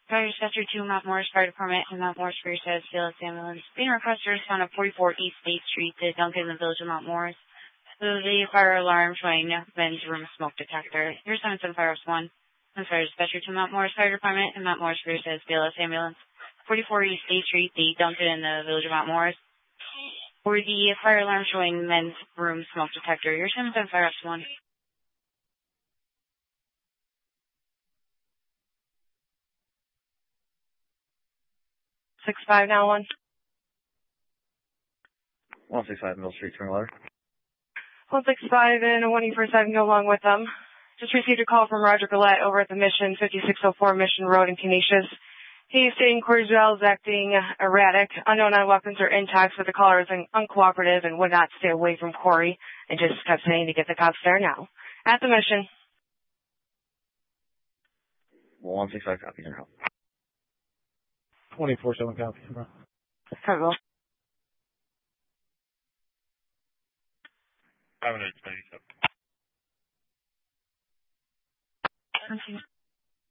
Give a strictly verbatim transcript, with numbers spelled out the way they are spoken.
Fire Dispatcher two, Mount Morris Fire Department, and Mount Morris Fire Status C L S Ambulance. Being requested respond at forty-four East State Street to Duncan in the village of Mount Morris. So the fire alarm showing men's room smoke detector. Here's seven seven five one. I'm Fire Dispatcher two, Mount Morris Fire Department, and Mount Morris Fire Status C L S Ambulance. forty-four East State Street, the Duncan in the village of Mount Morris. For the fire alarm showing men's room smoke detector. Here's seven seven five one. Six five now one. One six five Middle Street, Twin Letter. One six five and one E for a second go along with them. Just received a call from Roger Gillette over at the Mission, fifty-six oh four Mission Road in Canisius. He is stating Cordial is acting erratic. Unknown on weapons or intact, but the caller is uncooperative and would not stay away from Corey and just kept saying to get the cops there now. At the Mission. one six five copy, general. twenty-four seven copy, bro. Cargo. five hundred ninety-seven. Okay.